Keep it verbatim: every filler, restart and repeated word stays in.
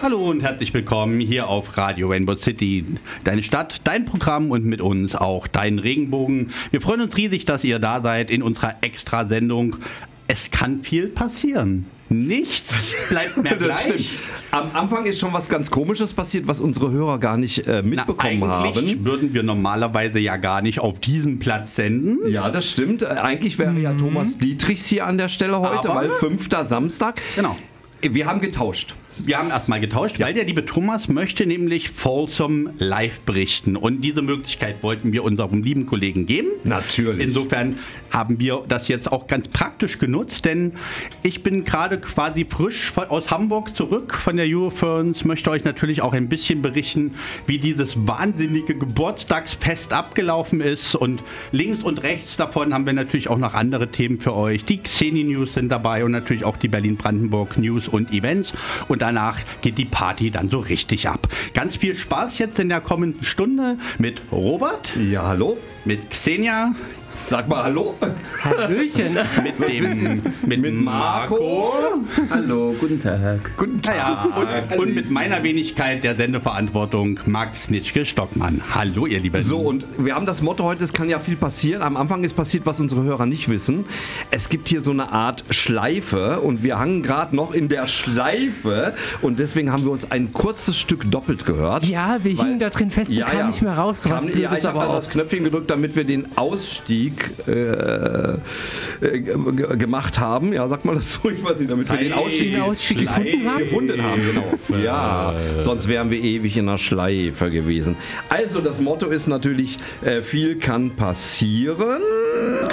Hallo und herzlich willkommen hier auf Radio Rainbow City. Deine Stadt, dein Programm und mit uns auch dein Regenbogen. Wir freuen uns riesig, dass ihr da seid in unserer Extrasendung. Es kann viel passieren. Nichts bleibt mehr gleich. Das stimmt. Am Anfang ist schon was ganz Komisches passiert, was unsere Hörer gar nicht äh, mitbekommen Na, eigentlich haben. Eigentlich würden wir normalerweise ja gar nicht auf diesem Platz senden. Ja, das stimmt. Äh, eigentlich wäre mhm. ja Thomas Dietrichs hier an der Stelle heute, Aber weil fünfter Samstag. Genau. Wir haben getauscht. Wir haben erstmal getauscht, ja. weil der liebe Thomas möchte nämlich Folsom live berichten. Und diese Möglichkeit wollten wir unserem lieben Kollegen geben. Natürlich. Insofern haben wir das jetzt auch ganz praktisch genutzt, denn ich bin gerade quasi frisch aus Hamburg zurück von der Euroferns, möchte euch natürlich auch ein bisschen berichten, wie dieses wahnsinnige Geburtstagsfest abgelaufen ist. Und links und rechts davon haben wir natürlich auch noch andere Themen für euch. Die Xeni-News sind dabei und natürlich auch die Berlin-Brandenburg-News und Events. Und danach geht die Party dann so richtig ab. Ganz viel Spaß jetzt in der kommenden Stunde mit Robert. Ja, hallo. Mit Xenia. Sag mal hallo. Hallöchen. Mit dem mit, mit Marco. Hallo, guten Tag. Guten Tag. Ja, und, und mit meiner Wenigkeit der Sendeverantwortung Max Nitschke-Stockmann. Hallo, ihr Lieben. So, und wir haben das Motto heute, es kann ja viel passieren. Am Anfang ist passiert, was unsere Hörer nicht wissen. Es gibt hier so eine Art Schleife und wir hangen gerade noch in der Schleife und deswegen haben wir uns ein kurzes Stück doppelt gehört. Ja, wir hingen da drin fest und ja, kamen ja. nicht mehr raus. So Kam, ja, ich habe dann das Knöpfchen gedrückt, damit wir den Ausstieg Äh, äh, g- gemacht haben. Ja, sag mal das so, ich weiß nicht, damit wir den Ausstieg, den Ausstieg gefunden haben. gefunden haben, genau. Ja, sonst wären wir ewig in der Schleife gewesen. Also das Motto ist natürlich, äh, viel kann passieren.